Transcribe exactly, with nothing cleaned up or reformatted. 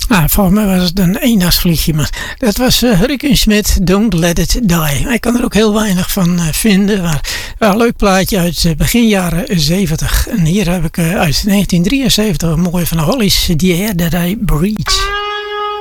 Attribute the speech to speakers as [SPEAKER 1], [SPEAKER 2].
[SPEAKER 1] Nou, volgens mij was het een eendagsvliegje, maar dat was uh, Hurricane Smith, Don't Let It Die. Ik kan er ook heel weinig van uh, vinden, maar uh, een leuk plaatje uit uh, begin jaren zeventig. En hier heb ik uh, uit negentien drieënzeventig een mooi van de Hollies, The Air That I Breathe.